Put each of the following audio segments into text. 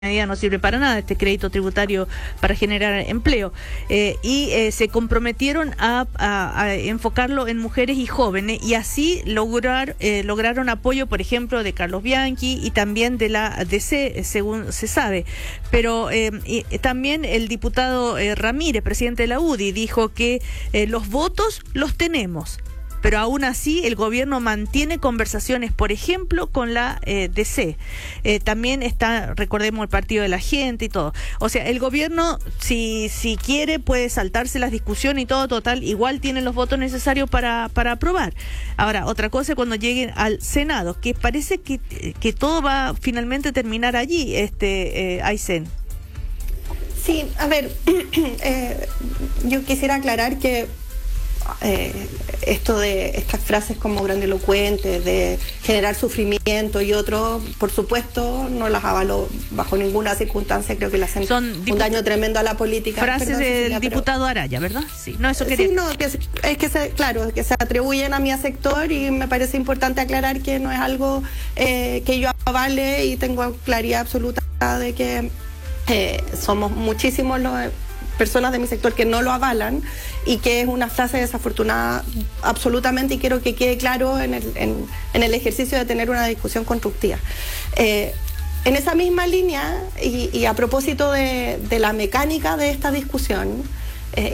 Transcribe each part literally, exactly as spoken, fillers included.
medida no sirve para nada, este crédito tributario para generar empleo, eh, y eh, se comprometieron a, a, a enfocarlo en mujeres y jóvenes, y así lograr eh, lograron apoyo, por ejemplo, de Carlos Bianchi y también de la D C, según se sabe. Pero eh, y, también el diputado eh, Ramírez, presidente de la U D I, dijo que eh, los votos los tenemos, pero aún así el gobierno mantiene conversaciones, por ejemplo, con la eh, D C. Eh, también está, recordemos, el Partido de la Gente y todo. O sea, el gobierno, si si quiere, puede saltarse las discusiones y todo, total, igual tiene los votos necesarios para, para aprobar. Ahora, otra cosa es cuando lleguen al Senado, que parece que, que todo va a finalmente terminar allí, este eh, Aysén. Sí, a ver, eh, yo quisiera aclarar que Eh, esto de estas frases como grandilocuentes de generar sufrimiento y otro, por supuesto, no las avalo bajo ninguna circunstancia. Creo que le hacen Son un daño tremendo a la política. Frases Perdón, del Cecilia, diputado pero... Araya, ¿verdad? Sí, no, eso quería. Sí, no, que es, es que se, claro, que se atribuyen a mi sector, y me parece importante aclarar que no es algo eh, que yo avale, y tengo claridad absoluta de que eh, somos muchísimos los personas de mi sector que no lo avalan, y que es una frase desafortunada absolutamente, y quiero que quede claro en el, en, en el ejercicio de tener una discusión constructiva. Eh, en esa misma línea, y, y a propósito de, de la mecánica de esta discusión, eh,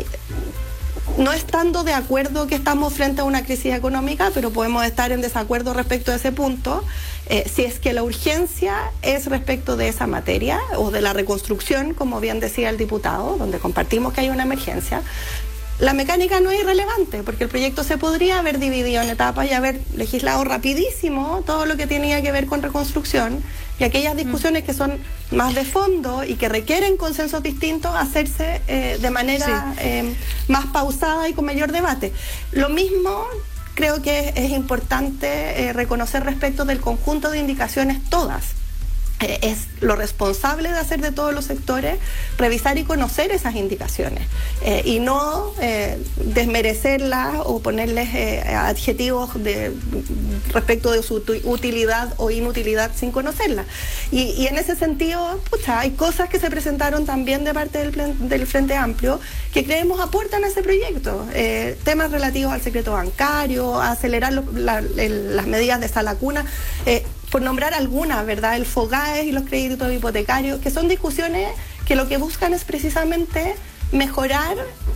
no estando de acuerdo que estamos frente a una crisis económica, pero podemos estar en desacuerdo respecto de ese punto, eh, si es que la urgencia es respecto de esa materia o de la reconstrucción, como bien decía el diputado, donde compartimos que hay una emergencia. La mecánica no es irrelevante, porque el proyecto se podría haber dividido en etapas y haber legislado rapidísimo todo lo que tenía que ver con reconstrucción, y aquellas discusiones que son más de fondo y que requieren consensos distintos, hacerse eh, de manera sí. eh, más pausada y con mayor debate. Lo mismo creo que es, es importante eh, reconocer respecto del conjunto de indicaciones todas. Eh, es lo responsable de hacer de todos los sectores revisar y conocer esas indicaciones, eh, y no eh, desmerecerlas o ponerles eh, adjetivos de, respecto de su utilidad o inutilidad sin conocerlas. Y, y en ese sentido, pucha, hay cosas que se presentaron también de parte del, del Frente Amplio que creemos aportan a ese proyecto, eh, temas relativos al secreto bancario, a acelerar lo, la, el, las medidas de sala cuna, eh, por nombrar algunas, ¿verdad? El FOGAES y los créditos hipotecarios, que son discusiones que lo que buscan es precisamente mejorar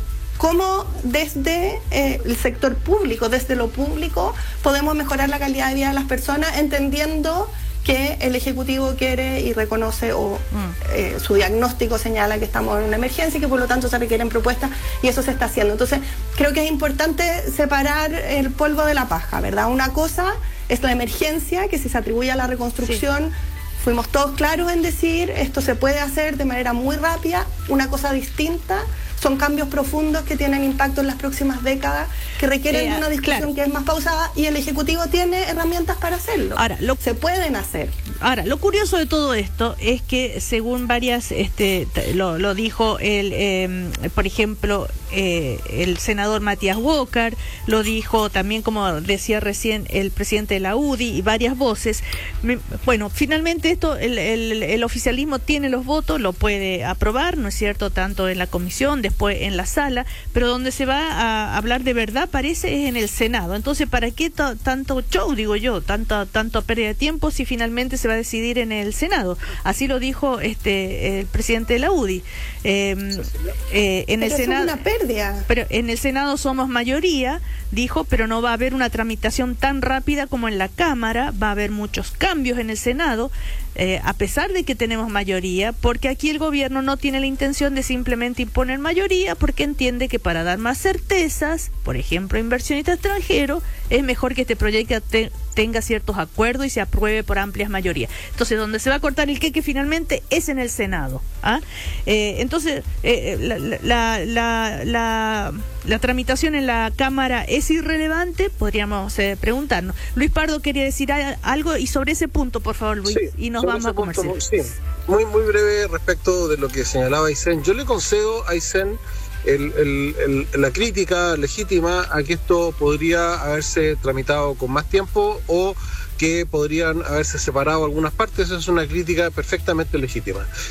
cómo desde eh, el sector público, desde lo público, podemos mejorar la calidad de vida de las personas, entendiendo que el Ejecutivo quiere y reconoce o eh, su diagnóstico señala que estamos en una emergencia y que por lo tanto se requieren propuestas, y eso se está haciendo. Entonces, creo que es importante separar el polvo de la paja, ¿verdad? Una cosa es la emergencia, que si se atribuye a la reconstrucción, sí. Fuimos todos claros en decir, esto se puede hacer de manera muy rápida. Una cosa distinta son cambios profundos que tienen impacto en las próximas décadas, que requieren eh, una discusión claro. que es más pausada, y el Ejecutivo tiene herramientas para hacerlo. Ahora, lo, se pueden hacer. Ahora, lo curioso de todo esto es que según varias, este, lo, lo dijo el, eh, por ejemplo, eh, el senador Matías Walker, lo dijo también, como decía recién, el presidente de la U D I y varias voces. Bueno, finalmente esto, el, el, el oficialismo tiene los votos, lo puede aprobar, ¿no es cierto?, tanto en la comisión, después en la sala, pero donde se va a hablar de verdad parece es en el Senado. Entonces, ¿para qué t- tanto show, digo yo, tanto tanto pérdida de tiempo si finalmente se va a decidir en el Senado? Así lo dijo este el presidente de la U D I. Eh, eh, en pero el Senado, es una pérdida. Pero en el Senado somos mayoría, dijo, pero no va a haber una tramitación tan rápida como en la Cámara, va a haber muchos cambios en el Senado, eh, a pesar de que tenemos mayoría, porque aquí el gobierno no tiene la intención de simplemente imponer mayoría, porque entiende que para dar más certezas, por ejemplo, a inversionistas extranjeros, es mejor que este proyecto te, tenga ciertos acuerdos y se apruebe por amplias mayorías. Entonces, donde se va a cortar el queque finalmente es en el Senado. ¿ah? Eh, entonces, eh, la, la, la, la, la tramitación en la Cámara es irrelevante, podríamos eh, preguntarnos. Luis Pardo quería decir algo, y sobre ese punto, por favor, Luis, sí, y nos vamos a comercial. Sí, muy, muy breve respecto de lo que señalaba Aysén. Yo le concedo a Aysén El, el, el, la crítica legítima a que esto podría haberse tramitado con más tiempo, o que podrían haberse separado algunas partes. Esa es una crítica perfectamente legítima.